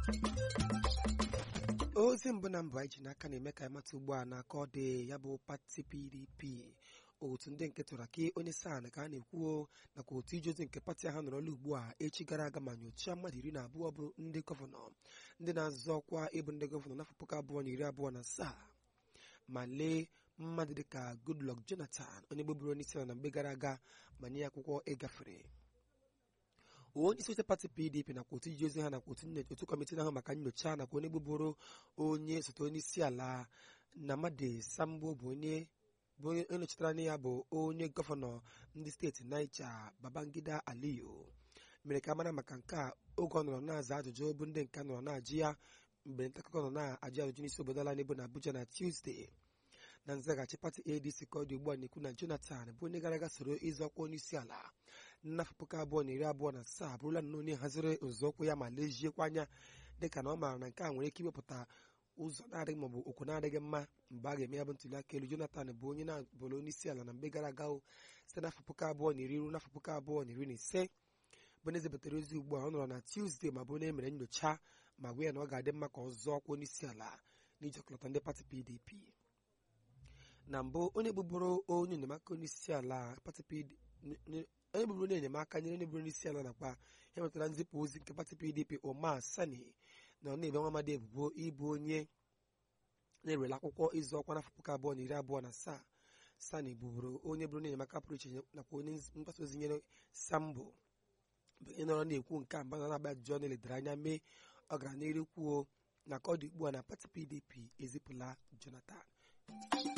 ozi mbụ na mbụ anyị ji n'aka na-eme ka ịmata ugbu a n'aka ọ dị ya bụ pati PDP otu ndị nke tụrụ aka onye san ka a na-ekwuo nakwa otu ije ozi nke pati ahụ nọrọla ugbu a echi gara aga ma nyochaa mmadụ 12 bụ ndị gọvanọ ndị na-azọ ọkwa ịbụ ndị gọvanọ n'afọ 2027 ma lee mmadụ dịka Goodluck Jonathan onye gbuburu onye isi ala na mgbe gara aga ma nye ya akwụkwọ ịgafere. Onye isi oche pati PDP nakwa otu iji ozi ha nakwa otu kọmitii ahụ maka nyocha nakwa onye gbuburu onye osote onye isi ala Nnamdi Sambo bụ onye nọchitere anya ya bụ onye gọvanọ ndị steeti Niger Babangida Aliyu mere ka mara maka nke a oge ọ nọrọ na-aza ajụjụ bụ ndị nke nọrọ na-ajụ ya mgbe nta akụkọ nọ na-ajụ ajụjụ n'isi obodo ala n'ebo na Abuja na Tuesday. Na nzaghachi pati ADC ka ọ dị ugbu a na-ekwu na Jonathan bụ onye gara aga soro ịzọ ọkwa onye isi ala n'afọ 2027 abụrụla na onye haziri nzọụkwụ ya ma leziekwa anya dịka na ọ maara na nke a nwere ike iwepụta ụzọ na-adịghị maọbụ okwu na-adịghị mma mgbe a ga-eme ya bụ ntuli aka elu. Jonathan bụ onye na-abụrụ onye isi ala na mgbe gara aga site n'afọ 2010 ruo n'afọ 2015 bụ na ezipụtara ozi ugbu a ọ nọrọ na Tuesday ma bụ na emere nyocha ma gwa ya na ọ ga-adị mma ka ọ zọọ ọkwa onye isi ala n'iji ọkọlọtọ ndị pati PDP. Na mbụ onye bụbụrụ onye enyemaka onye isi ala pati PDP onye bụbụrụ onye enyemaka nyere onye bụrụ onye isi ala nakwa ya metara nzipụ ozi nke pati PDP Omar Sani na ọ na-ebe nwa amadi ebubo ịbụ onye na-ewere akwụkwọ ịzụ ọkwa n'afọ 2027. Sani bụbụrụ onye bụrụ onye enyemaka pụrụ iche nakwa onye mgbasa ozi nyere Sambo bụ onye nọrọ na-ekwu nke a mba na-agba ajụjụ ọnụ ledara anya mee ọ gara n'iru kwuo na ka ọ dị ugbu a na pati PDP ezipụla Jonathan.